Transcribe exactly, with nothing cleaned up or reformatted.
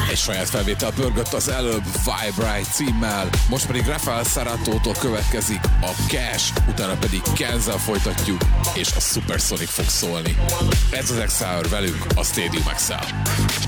Egy saját felvétel pörgött az előbb Vibrite címmel, most pedig Rafael Ceratótól következik a Cash, utána pedig Kenzel folytatjuk, és a Supersonic fog szólni. Ez az Exile velünk a Stadium Exile.